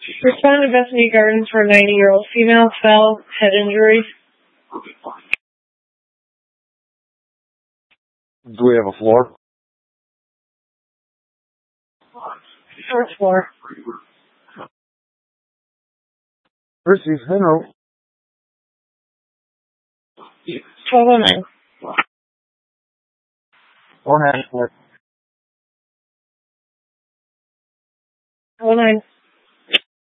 Respond to Bethany Gardens for a 90-year-old female fell, head injury. Do we have a floor? Fourth floor. Receive, hello. 1209. Go ahead. 09.